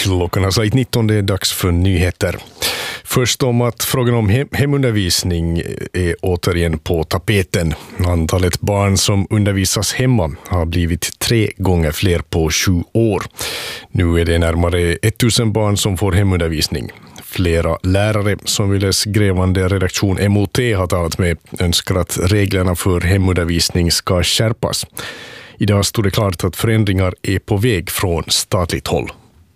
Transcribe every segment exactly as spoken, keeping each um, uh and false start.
Klockan har slagit nitton, det är dags för nyheter. Först om att frågan om hem- hemundervisning är återigen på tapeten. Antalet barn som undervisas hemma har blivit tre gånger fler på sju år. Nu är det närmare tusen barn som får hemundervisning. Flera lärare som Yles grävande redaktion M O T har talat med önskar att reglerna för hemundervisning ska skärpas. Idag stod det klart att förändringar är på väg från statligt håll.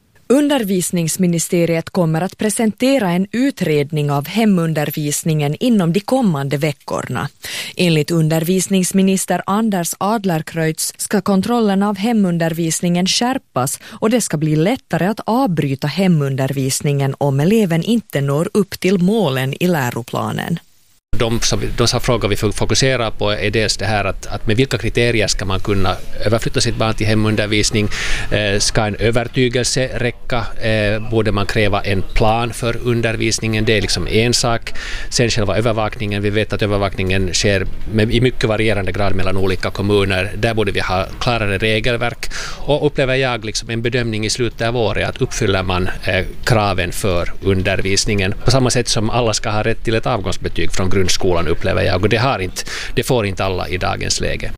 Undervisningsministeriet kommer att presentera en utredning av hemundervisningen inom de kommande veckorna. Enligt undervisningsminister Anders Adlercreutz ska kontrollen av hemundervisningen skärpas och det ska bli lättare att avbryta hemundervisningen om eleven inte når upp till målen i läroplanen. De, som, de frågor vi fokuserar på är dels det här att, att med vilka kriterier ska man kunna överflytta sitt barn till hemundervisning. Eh, ska en övertygelse räcka? Eh, borde man kräva en plan för undervisningen? Det är liksom en sak. Sen själva övervakningen. Vi vet att övervakningen sker med, i mycket varierande grad mellan olika kommuner. Där borde vi ha klarare regelverk. Och upplever jag liksom en bedömning i slutet av året att uppfyller man eh, kraven för undervisningen. På samma sätt som alla ska ha rätt till ett avgångsbetyg från grundskolan upplever jag, och det, har inte, det får inte alla i dagens läge.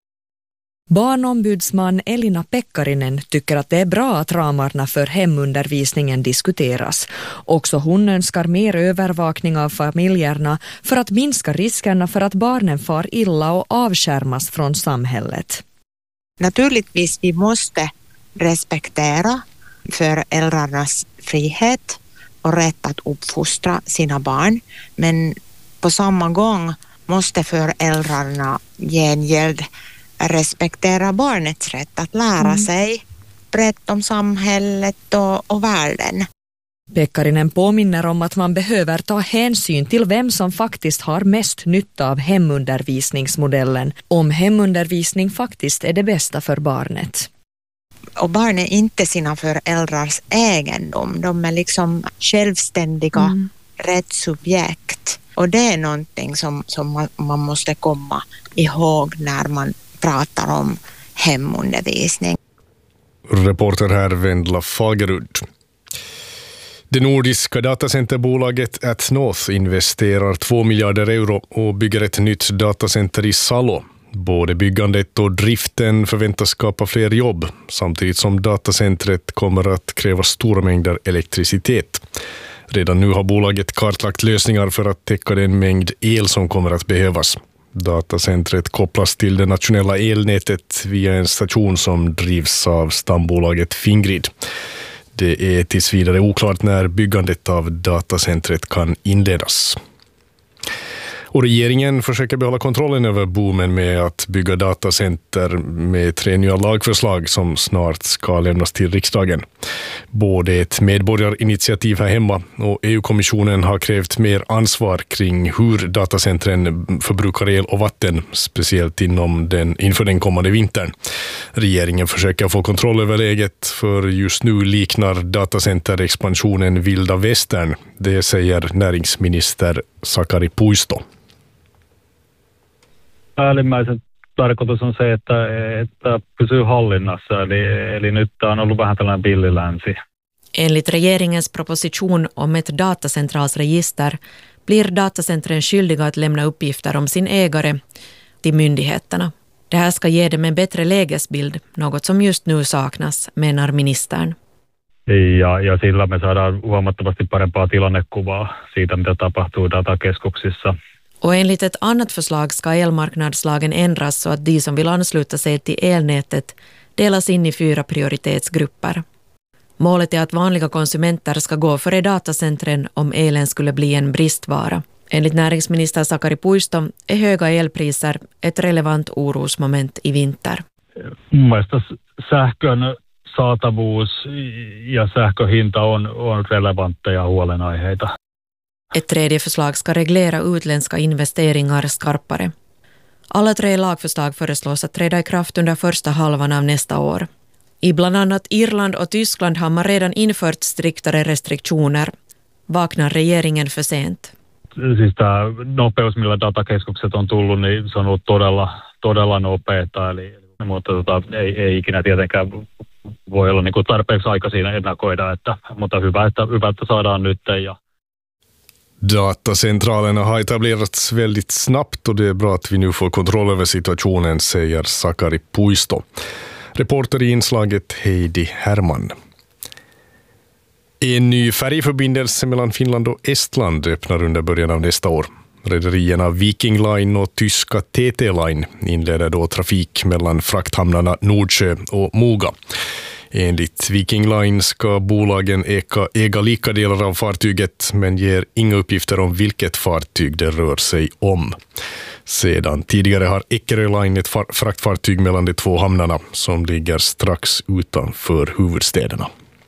Barnombudsman Elina Pekkarinen tycker att det är bra att ramarna för hemundervisningen diskuteras. Också hon önskar mer övervakning av familjerna för att minska riskerna för att barnen far illa och avskärmas från samhället. Naturligtvis vi måste respektera föräldrarnas frihet och rätt att uppfostra sina barn, men på samma gång måste föräldrarna gengäld respektera barnets rätt att lära mm. sig brett om samhället och, och världen. Pekkarinen påminner om att man behöver ta hänsyn till vem som faktiskt har mest nytta av hemundervisningsmodellen, om hemundervisning faktiskt är det bästa för barnet. Och barn är inte sina föräldrars egendom, de är liksom självständiga mm. rättssubjekt. Och det är någonting som, som man, man måste komma ihåg när man pratar om hemundervisning. Reporter här Vendla Fagerud. Det nordiska datacenterbolaget AtNorth investerar två miljarder euro och bygger ett nytt datacenter i Salo. Både byggandet och driften förväntas skapa fler jobb, samtidigt som datacentret kommer att kräva stora mängder elektricitet. Redan nu har bolaget kartlagt lösningar för att täcka den mängd el som kommer att behövas. Datacentret kopplas till det nationella elnätet via en station som drivs av stambolaget Fingrid. Det är tills vidare oklart när byggandet av datacentret kan inledas. Och regeringen försöker behålla kontrollen över boomen med att bygga datacenter med tre nya lagförslag som snart ska lämnas till riksdagen. Både ett medborgarinitiativ här hemma och E U-kommissionen har krävt mer ansvar kring hur datacentren förbrukar el och vatten, speciellt inom den, inför den kommande vintern. Regeringen försöker få kontroll över läget, för just nu liknar datacenterexpansionen vilda västern. Det säger näringsminister Sakari Puisto. Päällimmäisen tarkoitus on se, että, että pysyy hallinnassa, eli, eli nyt tämä on ollut vähän tällainen pillilänsi. Enligt regeringens proposition om ett datacentralsregister blir datacentren skyldiga att lämna uppgifter om sin ägare till myndigheterna. Det här ska ge dem en bättre lägesbild, något som just nu saknas, menar ministern. Ja, ja sillä me saadaan huomattavasti parempaa tilannekuvaa siitä, mitä tapahtuu datakeskuksissa. Och enligt ett annat förslag ska elmarknadslagen ändras så att de som vill ansluta sig till elnätet delas in i fyra prioritetsgrupper. Målet är att vanliga konsumenter ska gå före datacentren om elen skulle bli en bristvara. Enligt näringsminister Sakari Puisto är höga elpriser ett relevant orosmoment i vinter. Mun mielestä sähkön saatavuus ja sähköhinta on, on relevantteja huolenaiheita. Ett tredje förslag ska reglera utländska investeringar skarpare. Alla tre lagförslag föreslås att träda i kraft under första halvan av nästa år. I bland annat Irland och Tyskland har man redan infört striktare restriktioner. Vaknar regeringen för sent? Siis tämä nopeus, millä datakeskukset on tullut, niin se on ollut todella, todella nopeata. Eli, mutta tota, ei, ei ikinä tietenkään voi olla niin kuin tarpeeksi aika siinä ennakoida, että, mutta hyvä, että, hyvä, että saadaan nyt. Ja Datacentralerna har etablerats väldigt snabbt och det är bra att vi nu får kontroll över situationen, säger Sakari Puisto. Reporter i inslaget Heidi Herman. En ny färjeförbindelse mellan Finland och Estland öppnar under början av nästa år. Rederierna Viking Line och tyska T T Line inleder då trafik mellan frakthamnarna Nordsjö och Moga. Enligt Viking Line ska bolagen äga, äga lika delar av fartyget men ger inga uppgifter om vilket fartyg det rör sig om. Sedan tidigare har Eckerö Line ett fraktfartyg mellan de två hamnarna som ligger strax utanför huvudstäderna.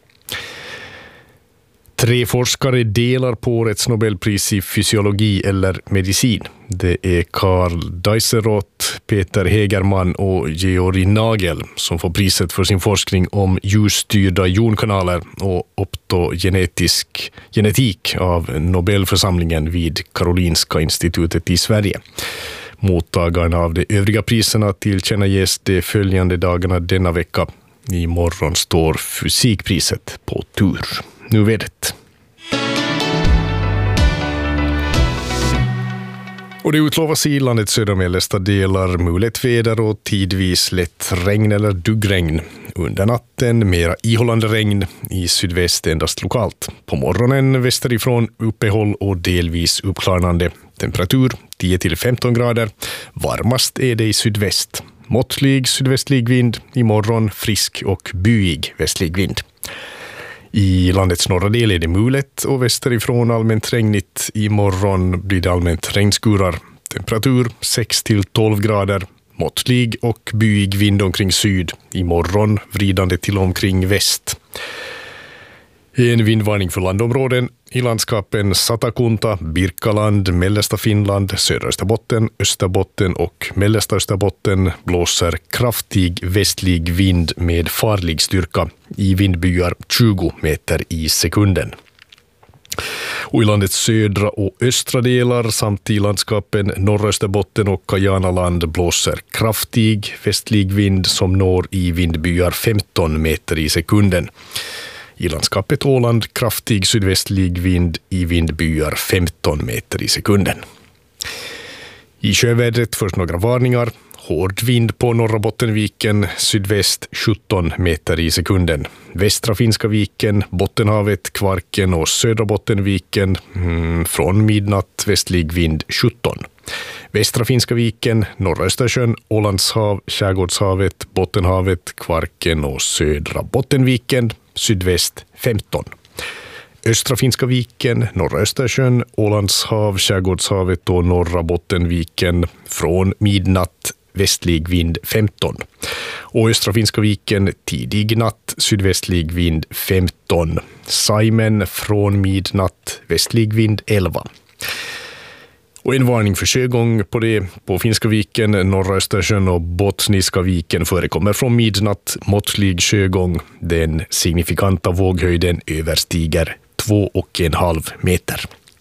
Tre forskare delar på årets Nobelpris i fysiologi eller medicin. Det är Karl Deiseroth, Peter Hegerman och Georg Nagel som får priset för sin forskning om ljusstyrda jonkanaler och optogenetisk genetik av Nobelförsamlingen vid Karolinska institutet i Sverige. Mottagarna av de övriga priserna tillkännages de följande dagarna denna vecka. Imorgon står fysikpriset på tur. Nu vädret. Och det utlovas i landets södra och mellersta delar mulet väder och tidvis lätt regn eller duggregn. Under natten mera ihållande regn, i sydväst endast lokalt. På morgonen västerifrån uppehåll och delvis uppklarnande. Temperatur tio till femton grader. Varmast är det i sydväst. Måttlig sydvästlig vind, imorgon frisk och byig västlig vind. I landets norra del är det mulet och västerifrån allmänt regnigt. Imorgon blir det allmänt regnskurar. Temperatur sex till tolv grader. Måttlig och byig vind omkring syd. Imorgon vridande till omkring väst. En vindvarning för landområden i landskapen Satakunta, Birkaland, mellersta Finland, södra Österbotten, Österbotten och mellersta Österbotten blåser kraftig västlig vind med farlig styrka i vindbyar tjugo meter i sekunden. Och i landets södra och östra delar samt i landskapen norra Österbotten och Kajanaland blåser kraftig västlig vind som når i vindbyar femton meter i sekunden. I landskapet Åland kraftig sydvästlig vind i vindbyar femton meter i sekunden. I sjövädret först några varningar. Hård vind på norra Bottenviken, sydväst sjutton meter i sekunden. Västra Finska viken, Bottenhavet, Kvarken och södra Bottenviken mm, från midnatt västlig vind sjutton. Västra Finska viken, norra Östersjön, Ålandshav, Skärgårdshavet, Bottenhavet, Kvarken och södra Bottenviken, sydväst femton. Östra Finska viken, norra Östersjön, Ålandshav, Skärgårdshavet och norra Bottenviken från midnatt västlig vind femton. Och östra Finska viken tidig natt sydvästlig vind femton. Saimen från midnatt västlig vind elva. Och en varning för sjögång på det på Finska viken, norra Östersjön och Bottniska viken förekommer från midnatt måttlig sjögång. Den signifikanta våghöjden överstiger två och en halv meter.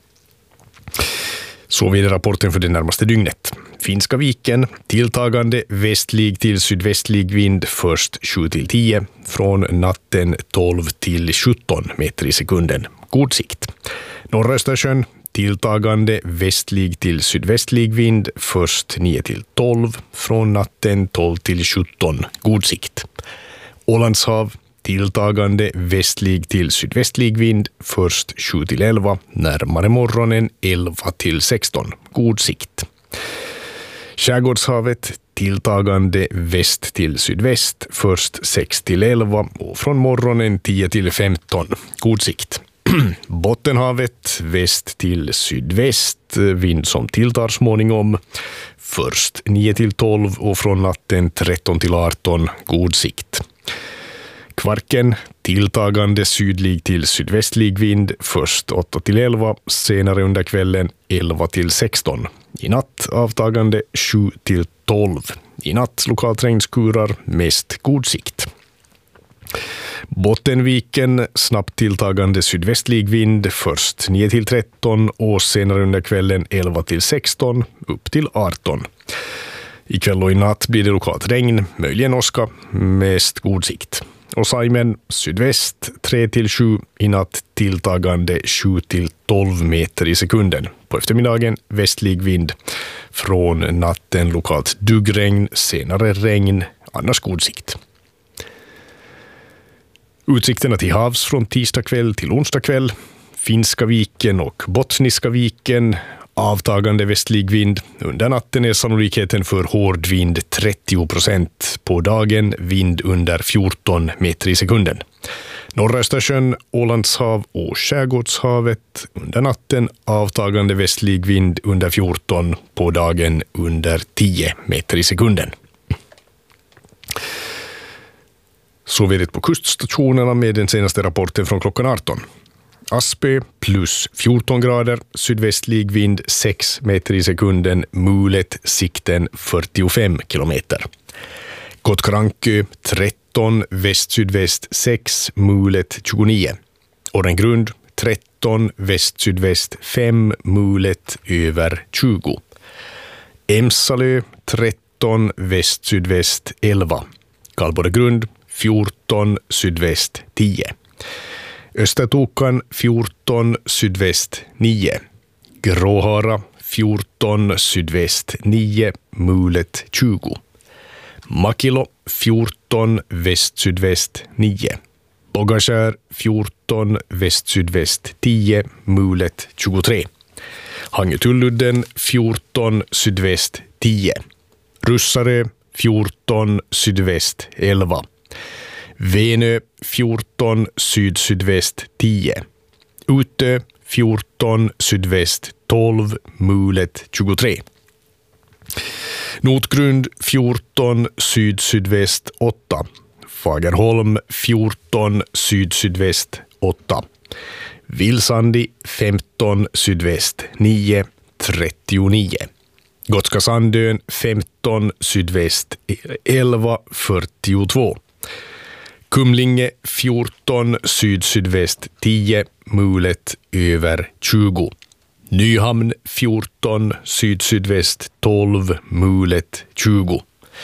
Så vidare rapporten för det närmaste dygnet. Finska viken, tilltagande västlig till sydvästlig vind först sju till tio, från natten tolv till sjutton meter i sekunden. God sikt. Norra Östersjön, tilltagande västlig till sydvästlig vind först nio till tolv, från natten tolv till sjutton. God sikt. Ålandshav, tilltagande västlig till sydvästlig vind först sju till elva, närmare morgonen elva till sexton. God sikt. Skärgårdshavet, tilltagande väst till sydväst först sex till elva och från morgonen tio till femton. God sikt. Bottenhavet, väst till sydväst, vind som tilltar småningom först nio till tolv och från natten tretton till arton. God sikt. Kvarken, tilltagande sydlig till sydvästlig vind först åtta till elva, senare under kvällen elva till sexton. I natt avtagande sju till tolv. I natt lokalt regnskurar, mest god sikt. Bottenviken, snabbt tilltagande sydvästlig vind först nio till tretton och senare under kvällen elva till sexton, upp till arton. I kväll och i natt blir det lokalt regn, möjligen åska, mest god sikt. Och Saimen sydväst tre till sju, i natt tilltagande sju till tolv meter i sekunden. På eftermiddagen västlig vind, från natten lokalt duggregn, senare regn, annars god sikt. Utsikterna till havs från tisdag kväll till onsdag kväll. Finska viken och Bottniska viken, avtagande västlig vind. Under natten är sannolikheten för hård vind trettio procent. På dagen vind under fjorton meter i sekunden. Norra Östersjön, Ålandshav och Skärgårdshavet. Under natten avtagande västlig vind under fjorton. På dagen under tio meter i sekunden. Så vädret på kuststationerna med den senaste rapporten från klockan arton. Aspö plus fjorton grader, sydvästlig vind sex meter i sekunden, mulet sikten fyrtiofem kilometer. Gotkrankö tretton, väst-sydväst sex, mulet tjugonio. Orrengrund tretton, väst-sydväst fem, mulet över tjugo. Emsalö tretton, väst-sydväst elva. Kalboregrund fjorton, sydväst tio. Östertokan fjorton, sydväst nio. Gråhara fjorton, sydväst nio, mulet tjugo. Makilo fjorton, väst-sydväst nio. Bogaskär fjorton, väst-sydväst tio, mulet tjugotre. Hangetulludden fjorton, sydväst tio. Russare fjorton, sydväst elva. Venö fjorton, syd-sydväst tio. Utö fjorton, sydväst tolv, mulet tjugotre. Notgrund fjorton, syd-sydväst åtta. Fagerholm fjorton, syd-sydväst åtta. Vilsandi femton, sydväst nio, trettionio. Gotska Sandön femton, sydväst elva, fyrtiotvå. Kumlinge fjorton, syd-sydväst tio, mulet över tjugo. Nyhamn fjorton, syd-sydväst tolv, mulet tjugo.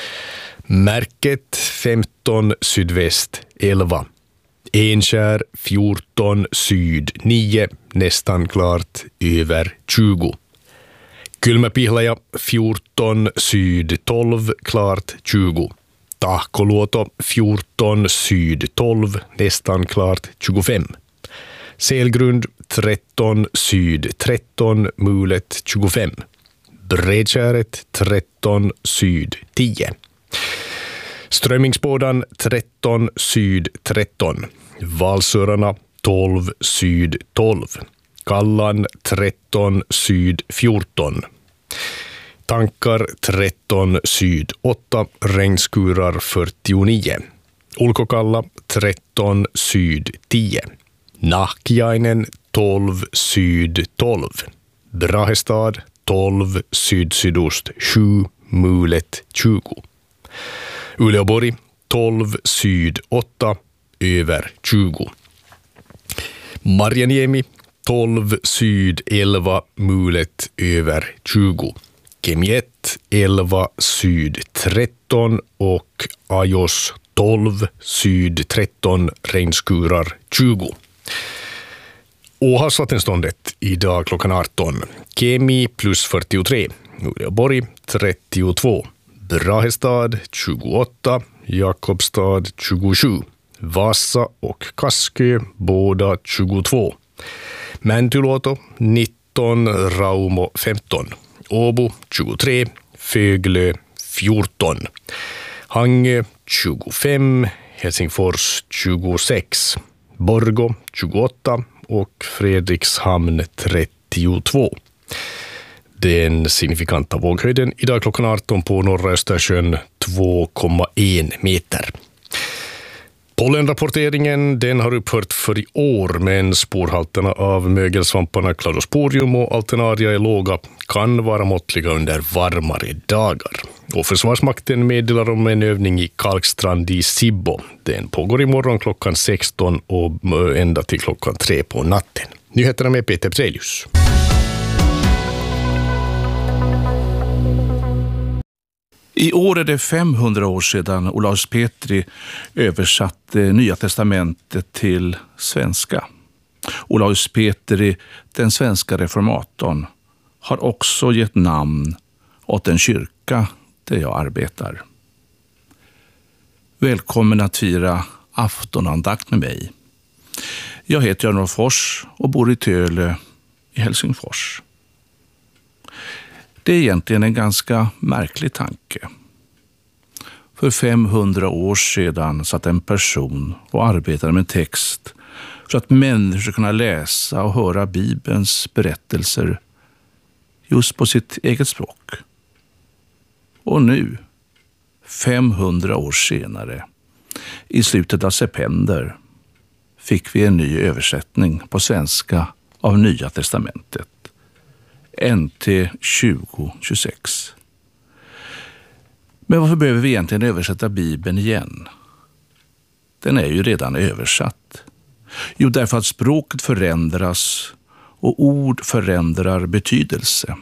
Märket femton, sydväst elva. Enskär fjorton, syd nio, nästan klart över tjugo. Kylmäpihlaja fjorton, syd tolv, klart tjugo. Tahkoluoto fjorton, syd tolv, nästan klart tjugofem. Selgrund tretton, syd tretton, mulet tjugofem. Bredskäret tretton, syd tio. Strömmingsbådan tretton, syd tretton. Valsörarna tolv, syd tolv. Kallan tretton, syd fjorton. Tankar tretton, syd åtta, regnskurar fyrtionio. Ulkokalla tretton, syd tio. Nahkiainen tolv, syd tolv. Brahestad tolv, syd-sydost sju, mulet tjugo. Uleåborg tolv, syd åtta, över tjugo. Marjaniemi tolv, syd elva, mulet över tjugo. Kemiet elva, syd tretton och Ajos tolv, syd tretton, regnskurar tjugo. Och havsvattenståndet idag klockan arton. Kemi plus fyrtiotre, Uleåborg trettiotvå, Brahestad tjugoåtta, Jakobstad tjugosju, Vasa och Kaskö båda tjugotvå. Mäntyluoto nitton, Raumo femton, Åbo tjugotre, Föglö fjorton, Hangö tjugofem, Helsingfors tjugosex, Borgå tjugoåtta och Fredrikshamn trettiotvå. Den signifikanta våghöjden idag klockan arton på norra Östersjön två komma en meter. Pollenrapporteringen den har upphört för i år, men spårhalterna av mögelsvamparna Cladosporium och Alternaria är låga, kan vara måttliga under varmare dagar. Och Försvarsmakten meddelar om en övning i Kalkstrand i Sibbo. Den pågår imorgon klockan sexton och ända till klockan tre på natten. Nyheterna med Peter Pselius. I år är det femhundra år sedan Olaus Petri översatte Nya testamentet till svenska. Olaus Petri, den svenska reformatorn, har också gett namn åt den kyrka där jag arbetar. Välkommen att fira aftonandakt med mig. Jag heter Jan Fors och bor i Tölö i Helsingfors. Det är egentligen en ganska märklig tanke. För femhundra år sedan satt en person och arbetade med text för att människor ska kunna läsa och höra Bibelns berättelser just på sitt eget språk. Och nu, femhundra år senare, i slutet av september, fick vi en ny översättning på svenska av Nya testamentet. N T tjugo tjugosex. Men varför behöver vi egentligen översätta Bibeln igen? Den är ju redan översatt. Jo, därför att språket förändras och ord förändrar betydelse.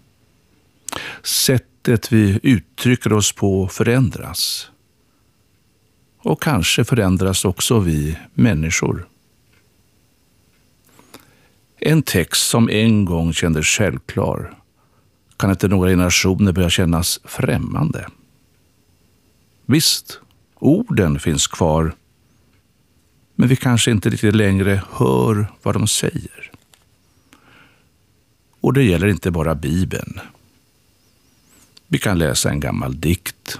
Sättet vi uttrycker oss på förändras. Och kanske förändras också vi människor. En text som en gång kändes självklar kan efter några generationer börja kännas främmande. Visst, orden finns kvar, men vi kanske inte riktigt längre hör vad de säger. Och det gäller inte bara Bibeln. Vi kan läsa en gammal dikt,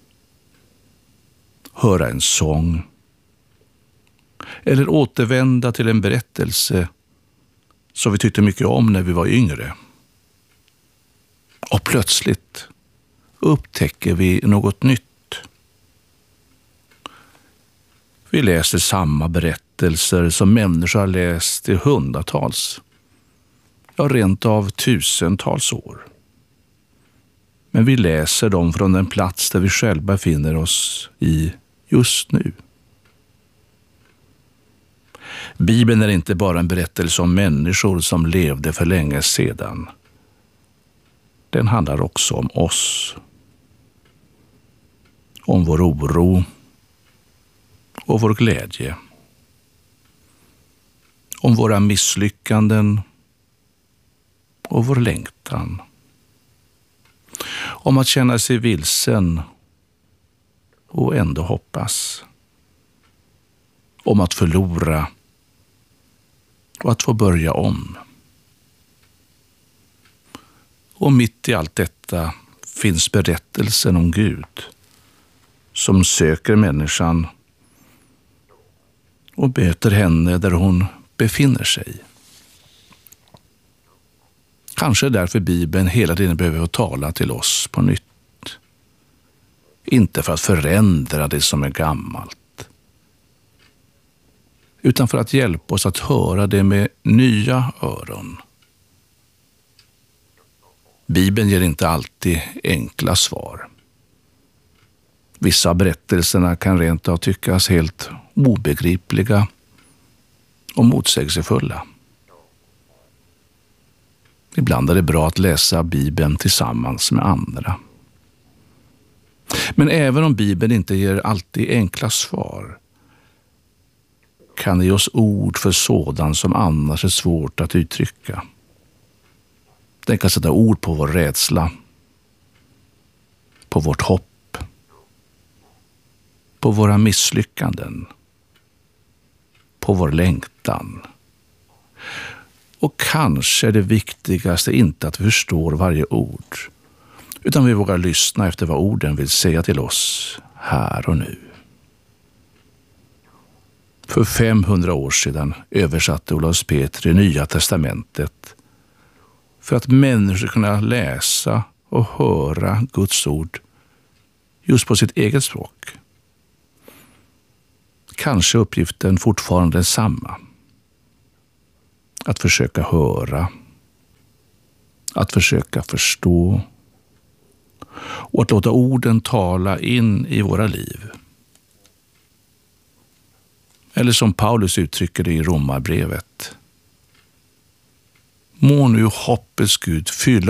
höra en sång eller återvända till en berättelse som vi tyckte mycket om när vi var yngre. Och plötsligt upptäcker vi något nytt. Vi läser samma berättelser som människor har läst i hundratals, ja rent av tusentals år. Men vi läser dem från den plats där vi själva befinner oss i just nu. Bibeln är inte bara en berättelse om människor som levde för länge sedan. Den handlar också om oss. Om vår oro och vår glädje. Om våra misslyckanden och vår längtan. Om att känna sig vilsen och ändå hoppas. Om att förlora och att få börja om. Och mitt i allt detta finns berättelsen om Gud som söker människan och möter henne där hon befinner sig. Kanske därför Bibeln hela tiden behöver tala till oss på nytt. Inte för att förändra det som är gammalt, utan för att hjälpa oss att höra det med nya öron. Bibeln ger inte alltid enkla svar. Vissa av berättelserna kan rent av tyckas helt obegripliga och motsägelsefulla. Ibland är det bra att läsa Bibeln tillsammans med andra. Men även om Bibeln inte ger alltid enkla svar, kan det ge oss ord för sådant som annars är svårt att uttrycka. Den kan sätta ord på vår rädsla, på vårt hopp, på våra misslyckanden, på vår längtan. Och kanske är det viktigaste inte att vi förstår varje ord, utan vi vågar lyssna efter vad orden vill säga till oss här och nu. För femhundra år sedan översatte Olaus Petri Nya testamentet för att människor kunna läsa och höra Guds ord just på sitt eget språk. Kanske uppgiften fortfarande är samma. Att försöka höra, att försöka förstå och att låta orden tala in i våra liv. Eller som Paulus uttrycker det i Romarbrevet: må nu hoppets Gud fylla